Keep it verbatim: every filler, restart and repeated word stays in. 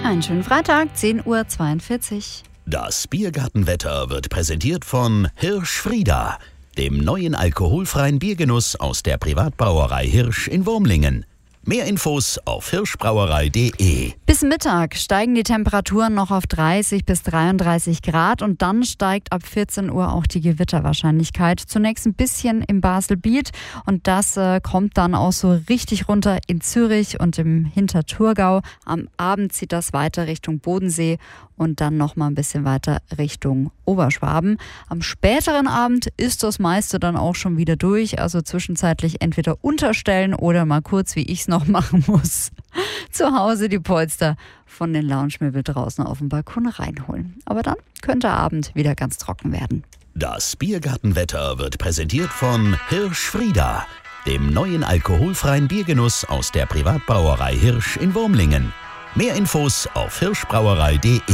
Einen schönen Freitag, zehn Uhr zweiundvierzig. Das Biergartenwetter wird präsentiert von Hirsch Frieda, dem neuen alkoholfreien Biergenuss aus der Privatbrauerei Hirsch in Wurmlingen. Mehr Infos auf hirschbrauerei punkt de. Bis Mittag steigen die Temperaturen noch auf dreißig bis dreiunddreißig Grad und dann steigt ab vierzehn Uhr auch die Gewitterwahrscheinlichkeit. Zunächst ein bisschen im Baselbiet und das äh, kommt dann auch so richtig runter in Zürich und im Hinterthurgau. Am Abend zieht das weiter Richtung Bodensee und dann noch mal ein bisschen weiter Richtung Oberschwaben. Am späteren Abend ist das meiste dann auch schon wieder durch, also zwischenzeitlich entweder unterstellen oder mal kurz, wie ich es noch machen muss, zu Hause die Polster von den Loungemöbel draußen auf dem Balkon reinholen. Aber dann könnte Abend wieder ganz trocken werden. Das Biergartenwetter wird präsentiert von Hirsch Frieda, dem neuen alkoholfreien Biergenuss aus der Privatbrauerei Hirsch in Wurmlingen. Mehr Infos auf hirschbrauerei punkt de.